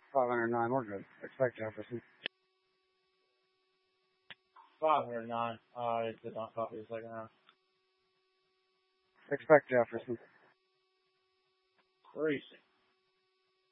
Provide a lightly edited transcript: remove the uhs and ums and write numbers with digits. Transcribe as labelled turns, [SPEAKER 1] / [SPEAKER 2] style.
[SPEAKER 1] 509, we're good. Expect Jefferson.
[SPEAKER 2] 509. I did not copy the second half.
[SPEAKER 1] Expect Jefferson.
[SPEAKER 2] 3-6.